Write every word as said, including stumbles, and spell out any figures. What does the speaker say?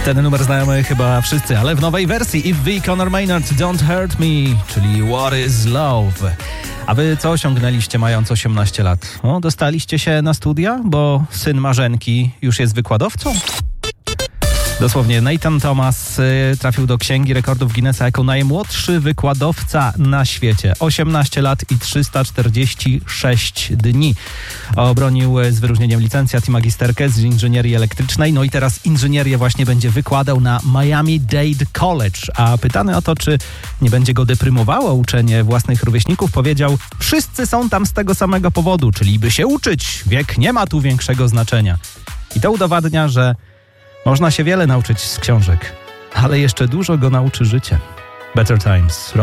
Ten numer znajomy chyba wszyscy, ale w nowej wersji. If V. Conor Maynard, Don't Hurt Me, czyli What is Love. A wy co osiągnęliście mając osiemnaście lat? O, dostaliście się na studia, bo syn Marzenki już jest wykładowcą? Dosłownie Nathan Thomas y, trafił do Księgi Rekordów Guinnessa jako najmłodszy wykładowca na świecie. osiemnaście lat i trzysta czterdzieści sześć dni. Obronił z wyróżnieniem licencjat i magisterkę z inżynierii elektrycznej. No i teraz inżynierię właśnie będzie wykładał na Miami-Dade College. A pytany o to, czy nie będzie go deprymowało uczenie własnych rówieśników, powiedział: wszyscy są tam z tego samego powodu, czyli by się uczyć. Wiek nie ma tu większego znaczenia. I to udowadnia, że można się wiele nauczyć z książek, ale jeszcze dużo go nauczy życie. Better Times.